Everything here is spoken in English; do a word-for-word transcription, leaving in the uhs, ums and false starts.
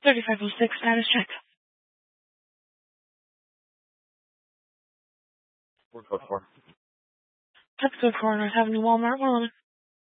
thirty-five oh six, status check. Four code four. That's code four, North Avenue, Walmart, one eleven.